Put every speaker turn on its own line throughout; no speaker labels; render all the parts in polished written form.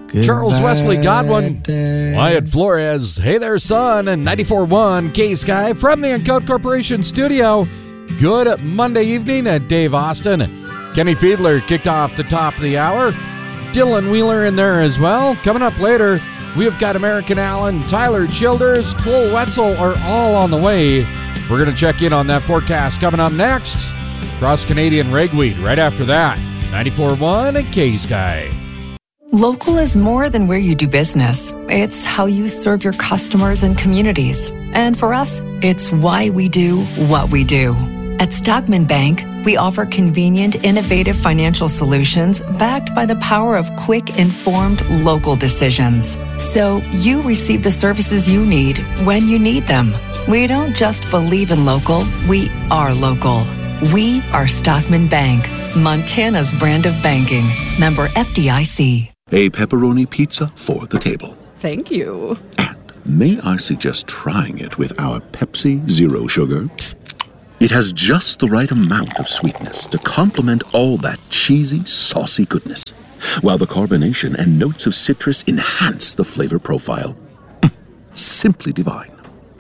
Goodbye,
Charles Wesley Godwin,
Dad.
Wyatt Flores, Hey There Son, and 94.1 K-Sky from the Encode Corporation studio. Good Monday evening at Dave Austin. Kenny Fiedler kicked off the top of the hour. Dylan Wheeler in there as well. Coming up later, we've got American Allen, Tyler Childers, Cole Wetzel are all on the way. We're going to check in on that forecast coming up next. Cross Canadian Ragweed right after that. 94.1 and K-Sky.
Local is more than where you do business. It's how you serve your customers and communities. And for us, it's why we do what we do. At Stockman Bank, we offer convenient, innovative financial solutions backed by the power of quick, informed local decisions. So you receive the services you need when you need them. We don't just believe in local, we are local. We are Stockman Bank, Montana's brand of banking. Member FDIC.
A pepperoni pizza for the table.
Thank you.
And may I suggest trying it with our Pepsi Zero Sugar? It has just the right amount of sweetness to complement all that cheesy, saucy goodness, while the carbonation and notes of citrus enhance the flavor profile. Simply divine.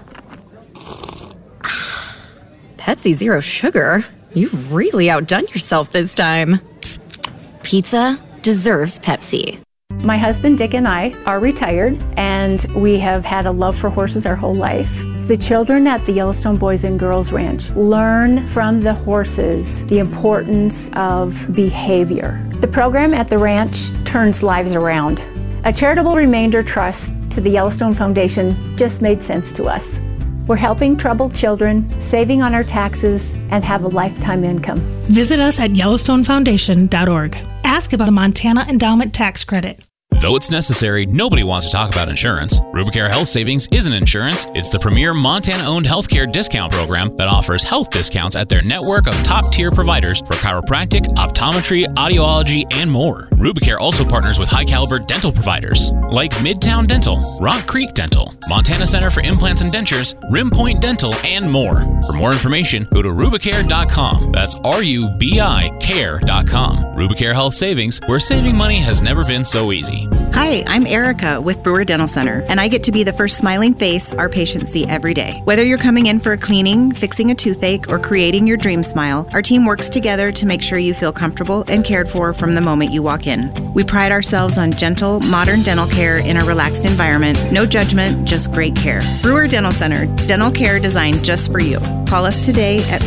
Pepsi Zero Sugar? You've really outdone yourself this time. Pizza deserves Pepsi.
My husband Dick and I are retired, and we have had a love for horses our whole life. The children at the Yellowstone Boys and Girls Ranch learn from the horses the importance of behavior. The program at the ranch turns lives around. A charitable remainder trust to the Yellowstone Foundation just made sense to us. We're helping troubled children, saving on our taxes, and have a lifetime income.
Visit us at YellowstoneFoundation.org. Ask about the Montana Endowment Tax Credit.
Though it's necessary, nobody wants to talk about insurance. Rubicare Health Savings isn't insurance. It's the premier Montana-owned healthcare discount program that offers health discounts at their network of top-tier providers for chiropractic, optometry, audiology, and more. Rubicare also partners with high-caliber dental providers like Midtown Dental, Rock Creek Dental, Montana Center for Implants and Dentures, Rim Point Dental, and more. For more information, go to Rubicare.com. That's RUBI care.com. Rubicare Health Savings, where saving money has never been so easy.
Hi, I'm Erica with Brewer Dental Center, and I get to be the first smiling face our patients see every day. Whether you're coming in for a cleaning, fixing a toothache, or creating your dream smile, our team works together to make sure you feel comfortable and cared for from the moment you walk in. We pride ourselves on gentle, modern dental care in a relaxed environment. No judgment, just great care. Brewer Dental Center, dental care designed just for you. Call us today at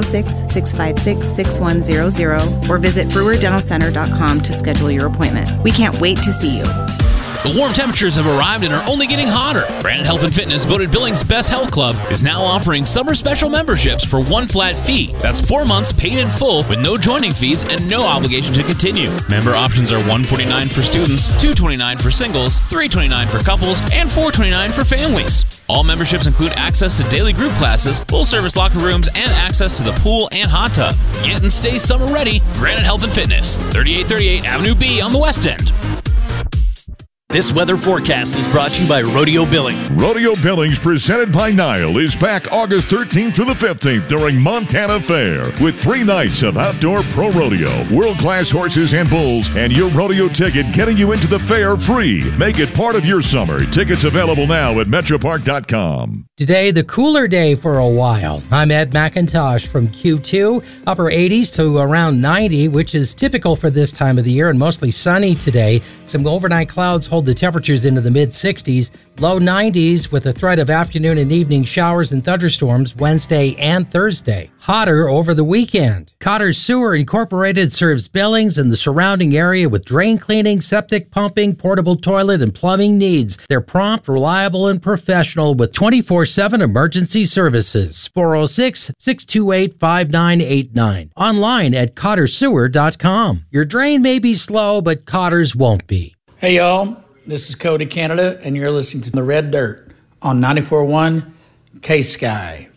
406-656-6100 or visit brewerdentalcenter.com to schedule your appointment. We can't wait to see you.
The warm temperatures have arrived and are only getting hotter. Granite Health and Fitness, voted Billings Best Health Club, is now offering summer special memberships for one flat fee. That's 4 months paid in full with no joining fees and no obligation to continue. Member options are $149 for students, $229 for singles, $329 for couples, and $429 for families. All memberships include access to daily group classes, full-service locker rooms, and access to the pool and hot tub. Get and stay summer ready. Granite Health and Fitness, 3838 Avenue B on the West End.
This weather forecast is brought to you by Rodeo Billings.
Rodeo Billings, presented by Nile, is back August 13th through the 15th during Montana Fair with 3 nights of outdoor pro rodeo, world-class horses and bulls, and your rodeo ticket getting you into the fair free. Make it part of your summer. Tickets available now at metropark.com.
Today, the cooler day for a while. I'm Ed McIntosh from Q2. Upper 80s to around 90, which is typical for this time of the year and mostly sunny today. Some overnight clouds hold the temperatures into the mid-60s. Low 90s with a threat of afternoon and evening showers and thunderstorms Wednesday and Thursday. Hotter over the weekend. Cotter Sewer Incorporated serves Billings and the surrounding area with drain cleaning, septic pumping, portable toilet, and plumbing needs. They're prompt, reliable, and professional with 24/7 emergency services. 406-628-5989. Online at cottersewer.com. Your drain may be slow, but Cotter's won't be.
Hey, y'all. This is Cody Canada, and you're listening to The Red Dirt on 94.1 K-Sky.